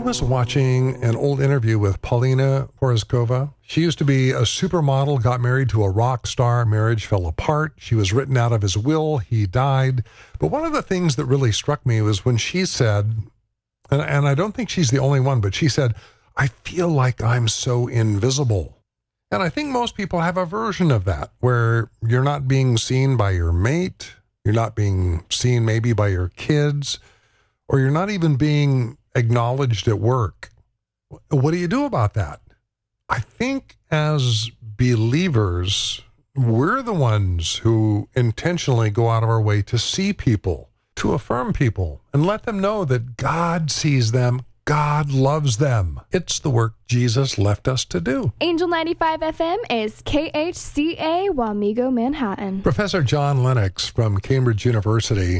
was watching an old interview with Paulina Porizkova. She used to be a supermodel, got married to a rock star. Marriage fell apart. She was written out of his will. He died. But one of the things that really struck me was when she said, and I don't think she's the only one, but she said, I feel like I'm so invisible. And I think most people have a version of that, where you're not being seen by your mate, you're not being seen maybe by your kids, or you're not even being acknowledged at work. What do you do about that? I think as believers, we're the ones who intentionally go out of our way to see people, to affirm people, and let them know that God sees them, God loves them. It's the work Jesus left us to do. Angel 95 FM is KHCA Wamego, Manhattan. Professor John Lennox from Cambridge University,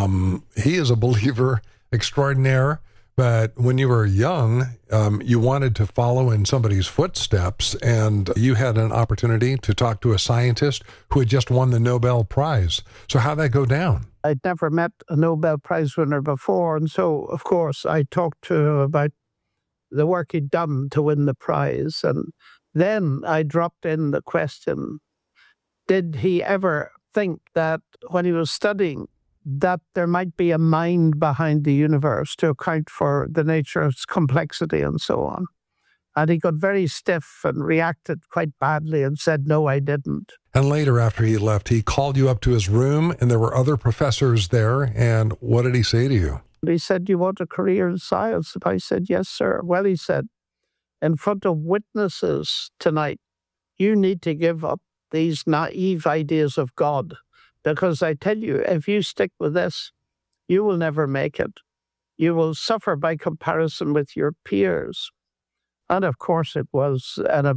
he is a believer extraordinaire, but when you were young, you wanted to follow in somebody's footsteps, and you had an opportunity to talk to a scientist who had just won the Nobel Prize. So how'd that go down? I'd never met a Nobel Prize winner before, and so, of course, I talked to him about the work he'd done to win the prize, and then I dropped in the question, did he ever think that when he was studying that there might be a mind behind the universe to account for the nature of its complexity and so on? And he got very stiff and reacted quite badly and said, no, I didn't. And later, after he left, he called you up to his room, and there were other professors there. And what did he say to you? He said, you want a career in science? And I said, yes, sir. Well, he said, in front of witnesses tonight, you need to give up these naive ideas of God. Because I tell you, if you stick with this, you will never make it. You will suffer by comparison with your peers. And of course, it was an